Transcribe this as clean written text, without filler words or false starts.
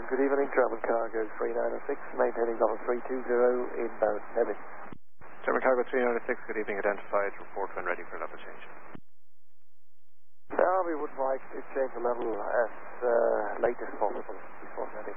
good evening, German Cargo 3906, maintaining level 320, inbound heavy. German Cargo 3906, good evening, identified, report when ready for level change. We would like to change the level as late as possible before heading.